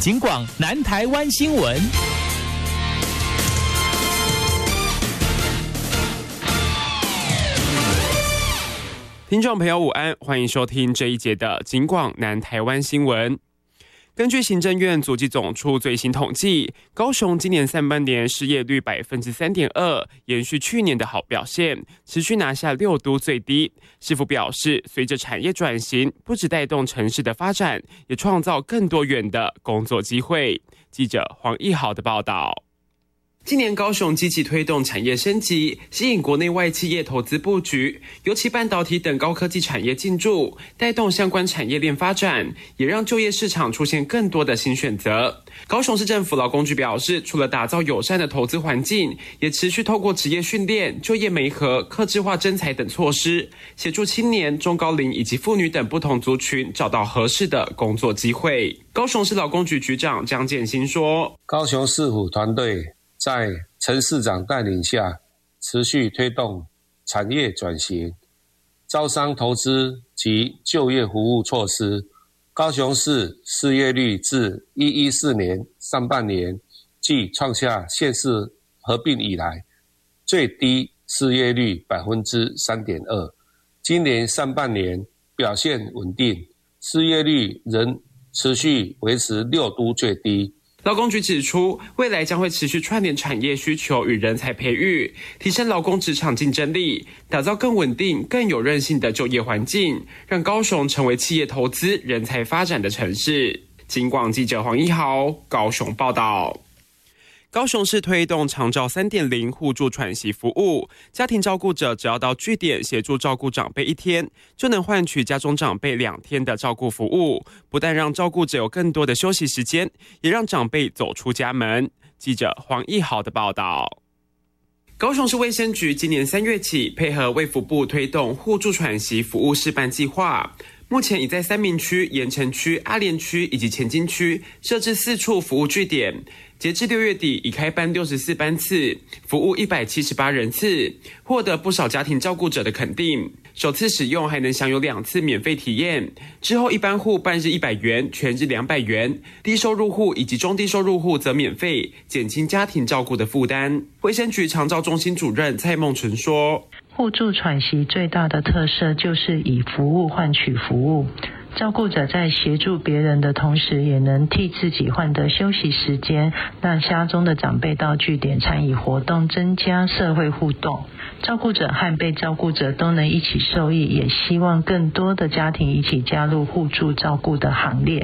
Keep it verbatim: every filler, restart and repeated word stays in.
警广南台湾新闻。 听众朋友午安，欢迎收听这一节的警广南台湾新闻。根据行政院主计总处最新统计，高雄今年上半年失业率 百分之三点二， 延续去年的好表现，持续拿下六都最低。市府表示，随着产业转型，不只带动城市的发展，也创造更多元的工作机会。记者黄义豪的报道。今年高雄积极推动产业升级，吸引国内外企业投资布局，尤其半导体等高科技产业进驻，带动相关产业链发展，也让就业市场出现更多的新选择。高雄市政府劳工局表示，除了打造友善的投资环境，也持续透过职业训练、就业媒合、客制化征才等措施，协助青年、中高龄以及妇女等不同族群找到合适的工作机会。高雄市劳工局局长江建新说， 高雄市府团队在陈市长带领下，持续推动产业转型、招商投资及就业服务措施。高雄市失业率自一一四年上半年即创下县市合并以来最低失业率 百分之三点二， 今年上半年表现稳定，失业率仍持续维持六都最低。 劳工局指出，未来将会持续串联产业需求与人才培育，提升劳工职场竞争力，打造更稳定、更有韧性的就业环境，让高雄成为企业投资、人才发展的城市。警广记者黄一豪高雄报道。高雄市推动长照 三点零 互助喘息服务，家庭照顾者只要到据点协助照顾长辈一天，就能换取家中长辈两天的照顾服务，不但让照顾者有更多的休息时间，也让长辈走出家门。记者黄义豪的报道。高雄市卫生局今年三月起配合卫福部推动互助喘息服务示范计划，目前已在三民区、盐埕区、阿莲区以及前金区设置四处服务据点，截至六月底已开办六十四班次，服务一百七十八人次，获得不少家庭照顾者的肯定。首次使用还能享有两次免费体验，之后一般户半日一百元，全日两百元，低收入户以及中低收入户则免费，减轻家庭照顾的负担。卫生局长照中心主任蔡梦纯说， 互助喘息最大的特色就是以服务换取服务，照顾者在协助别人的同时，也能替自己换得休息时间，让家中的长辈到据点参与活动，增加社会互动。照顾者和被照顾者都能一起受益，也希望更多的家庭一起加入互助照顾的行列。